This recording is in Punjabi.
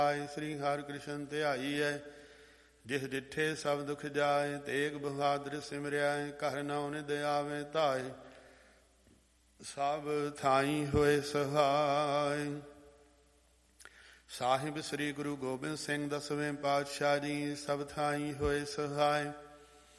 ਸ੍ਰੀ ਹਰਿ ਕ੍ਰਿਸ਼ਨ ਧਿਆਈਐ। ਜਿਸ ਡਿਠੇ ਸਭ ਦੁਖ ਜਾਏ, ਤੇਗ ਬਹਾਦਰ ਸਿਮਰਿਆ। ਘਰ ਨਉ ਨਿਧ ਆਵੇ ਧਾਏ, ਸਭ ਥਾਈ ਹੋਏ ਸਹਾਇ। ਸਾਹਿਬ ਸ੍ਰੀ ਗੁਰੂ ਗੋਬਿੰਦ ਸਿੰਘ 10ਵੇਂ ਪਾਤਸ਼ਾਹ ਜੀ, ਸਭ ਥਾਈ ਹੋਏ ਸਹਾਇ।